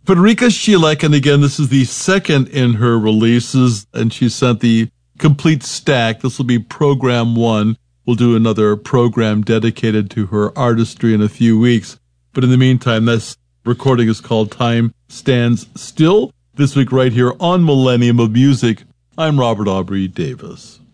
Federica Schielek, and again, this is the second in her releases, and she sent the complete stack. This will be program 1. We'll do another program dedicated to her artistry in a few weeks. But in the meantime, this recording is called Time Stands Still. This week right here on Millennium of Music, I'm Robert Aubrey Davis.